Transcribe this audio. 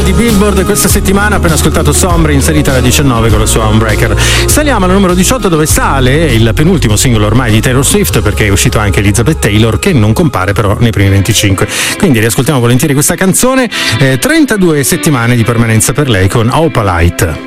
di Billboard questa settimana. Appena ascoltato Sombre, inserita alla 19 con la sua Homebreaker. Saliamo al numero 18 dove sale il penultimo singolo ormai di Taylor Swift, perché è uscito anche Elizabeth Taylor, che non compare però nei primi 25. Quindi riascoltiamo volentieri questa canzone. 32 settimane di permanenza per lei con Opalite.